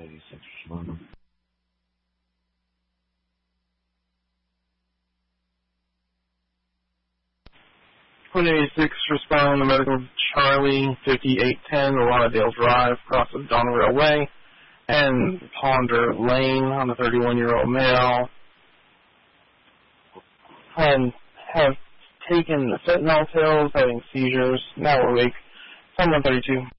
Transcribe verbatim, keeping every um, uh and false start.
eighty-six responding. one eighty-six responding to medical Charlie, fifty-eight ten, Lauderdale Drive, across the Donerail Way, and Ponder Lane on a thirty-one-year-old male, and have taken fentanyl pills, having seizures, now awake, someone thirty-two.